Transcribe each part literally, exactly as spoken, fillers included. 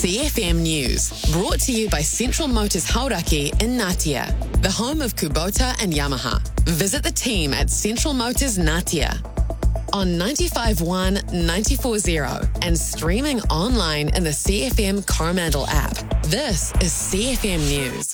C F M News, brought to you by Central Motors Hauraki in Ngatea, the home of Kubota and Yamaha. Visit the team at Central Motors Ngatea on ninety-five point one, ninety-four point zero and streaming online in the C F M Coromandel app. This is C F M News.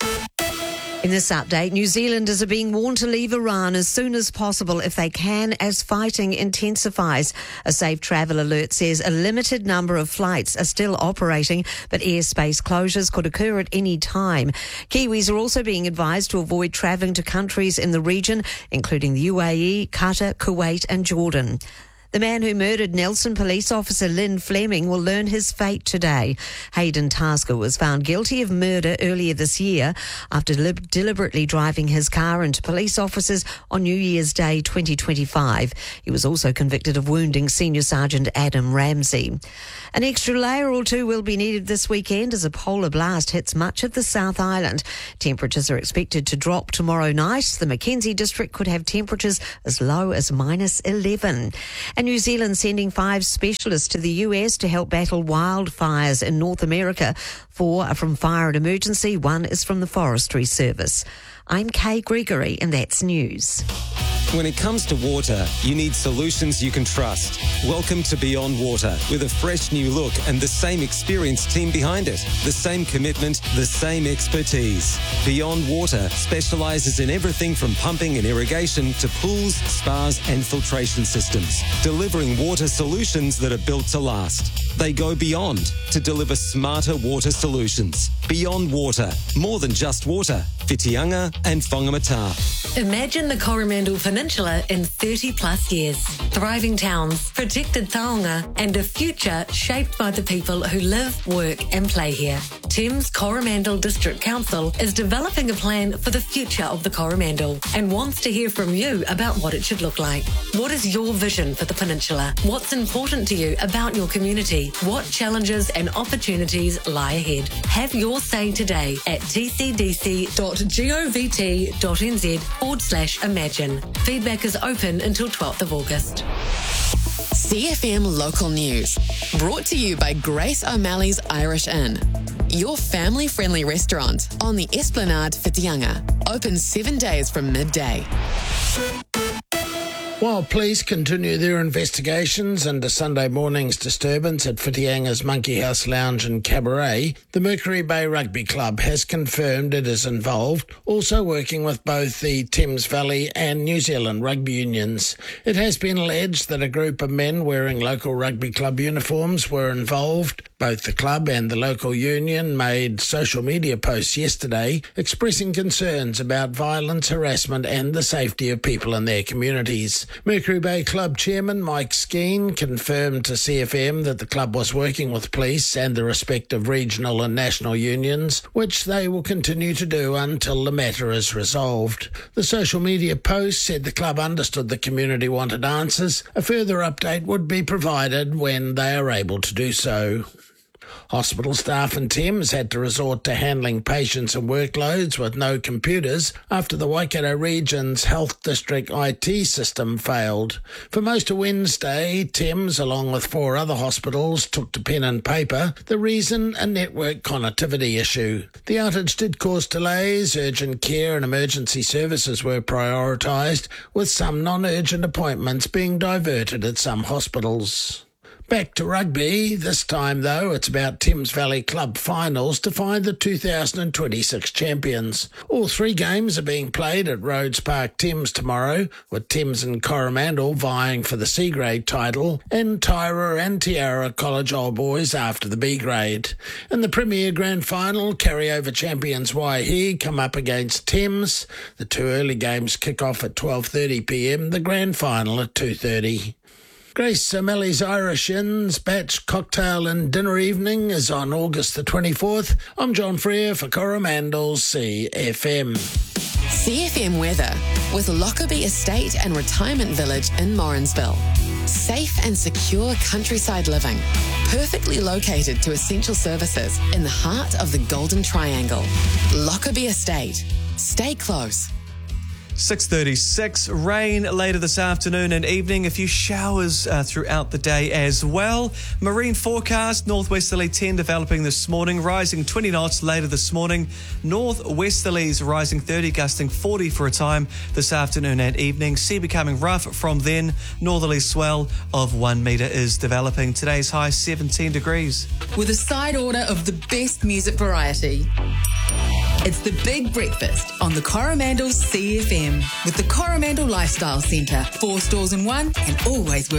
In this update, New Zealanders are being warned to leave Iran as soon as possible if they can, as fighting intensifies. A safe travel alert says a limited number of flights are still operating, but airspace closures could occur at any time. Kiwis are also being advised to avoid travelling to countries in the region, including the U A E, Qatar, Kuwait and Jordan. The man who murdered Nelson police officer Lynn Fleming will learn his fate today. Hayden Tasker was found guilty of murder earlier this year after delib- deliberately driving his car into police officers on New Year's Day twenty twenty-five. He was also convicted of wounding Senior Sergeant Adam Ramsey. An extra layer or two will be needed this weekend as a polar blast hits much of the South Island. Temperatures are expected to drop tomorrow night. The Mackenzie district could have temperatures as low as minus eleven. And New Zealand sending five specialists to the U S to help battle wildfires in North America. Four are from Fire and Emergency, one is from the Forestry Service. I'm Kay Gregory and that's news. When it comes to water, you need solutions you can trust. Welcome to Beyond Water, with a fresh new look and the same experienced team behind it. The same commitment, the same expertise. Beyond Water specialises in everything from pumping and irrigation to pools, spas and filtration systems, delivering water solutions that are built to last. They go beyond to deliver smarter water solutions. Beyond Water, more than just water. Whitianga and Whangamata. Imagine the Coromandel Peninsula in thirty plus years. Thriving towns, protected taonga, and a future shaped by the people who live, work and play here. Thames Coromandel District Council is developing a plan for the future of the Coromandel and wants to hear from you about what it should look like. What is your vision for the peninsula? What's important to you about your community? What challenges and opportunities lie ahead? Have your say today at tcdc dot govt dot nz forward slash imagine. Feedback is open until twelfth of August. C F M Local News, brought to you by Grace O'Malley's Irish Inn, your family-friendly restaurant on the Esplanade Whitianga, open seven days from midday. While police continue their investigations into Sunday morning's disturbance at Whitianga's Monkey House Lounge and Cabaret, the Mercury Bay Rugby Club has confirmed it is involved, also working with both the Thames Valley and New Zealand rugby unions. It has been alleged that a group of men wearing local rugby club uniforms were involved. Both the club and the local union made social media posts yesterday expressing concerns about violence, harassment and the safety of people in their communities. Mercury Bay Club Chairman Mike Skeen confirmed to C F M that the club was working with police and the respective regional and national unions, which they will continue to do until the matter is resolved. The social media post said the club understood the community wanted answers. A further update would be provided when they are able to do so. Hospital staff in Thames had to resort to handling patients and workloads with no computers after the Waikato Region's Health District I T system failed. For most of Wednesday, Thames, along with four other hospitals, took to pen and paper, the reason a network connectivity issue. The outage did cause delays. Urgent care and emergency services were prioritised, with some non-urgent appointments being diverted at some hospitals. Back to rugby. This time, though, it's about Thames Valley Club finals to find the two thousand twenty-six champions. All three games are being played at Rhodes Park Thames tomorrow, with Thames and Coromandel vying for the C grade title and Tyra and Tiara College Old Boys after the B grade. In the Premier Grand Final, carryover champions Waihi come up against Thames. The two early games kick off at twelve thirty p m, the Grand Final at two thirty. Grace O'Malley's Irish Inn's Batch Cocktail and Dinner Evening is on August the twenty-fourth. I'm John Freer for Coromandel's C F M. C F M weather with Lockerbie Estate and Retirement Village in Morrinsville. Safe and secure countryside living, perfectly located to essential services in the heart of the Golden Triangle. Lockerbie Estate. Stay close. six thirty-six, rain later this afternoon and evening. A few showers uh, throughout the day as well. Marine forecast, northwesterly ten developing this morning, rising twenty knots later this morning. Northwesterlies rising thirty, gusting forty for a time this afternoon and evening. Sea becoming rough from then. Northerly swell of one metre is developing. Today's high seventeen degrees. With a side order of the best music variety. It's the Big Breakfast on the Coromandel C F M with the Coromandel Lifestyle Centre. Four stores in one and always work.